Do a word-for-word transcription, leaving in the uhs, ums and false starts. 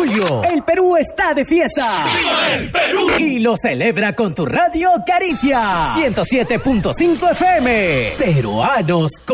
julio, el Perú está de fiesta. ¡Viva el Perú! Y lo celebra con tu radio Caricia ciento siete punto cinco F M. Peruanos